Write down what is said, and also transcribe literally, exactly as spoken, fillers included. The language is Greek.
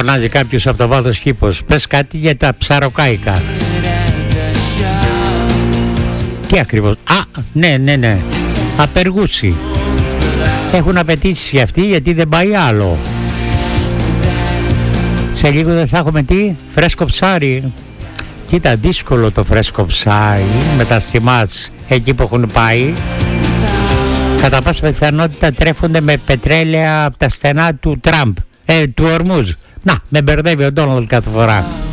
Φωνάζει κάποιος από το βάθος κήπος. Πες κάτι για τα ψαροκάικα. Τι ακριβώς? Α, ναι, ναι, ναι. Απεργούτσι. Έχουν απαιτήσει αυτοί γιατί δεν πάει άλλο. Σε λίγο δεν θα έχουμε τι? Φρέσκο ψάρι. Κοίτα, δύσκολο το φρέσκο ψάρι με τα στιμάτς εκεί που έχουν πάει. Κατά πάσα πιθανότητα τρέφονται με πετρέλαια από τα στενά του Τραμπ, ε, του Ορμούζ. Να, με μπερδεύει ο Ντόναλντ κάθε φορά.